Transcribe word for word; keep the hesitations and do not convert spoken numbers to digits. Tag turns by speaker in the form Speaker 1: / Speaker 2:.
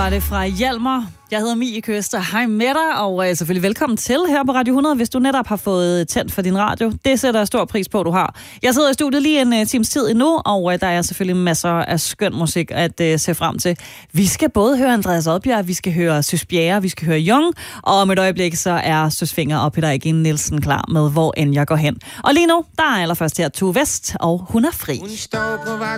Speaker 1: var det fra Hjalmar. Jeg hedder Mie Køster. Hej med dig, og uh, selvfølgelig velkommen til her på Radio hundrede, hvis du netop har fået tændt for din radio. Det sætter jeg stor pris på, du har. Jeg sidder i studiet lige en uh, times tid endnu, og uh, der er selvfølgelig masser af skøn musik at uh, se frem til. Vi skal både høre Andreas Odbjerg, vi skal høre Søs Bjerre, vi skal høre Jung, og om et øjeblik så er Søs Finger og Peter Eggen Nielsen klar med Hvor end jeg går hen. Og lige nu, der er allerførst her Tue West, og hun er fri.
Speaker 2: Hun står på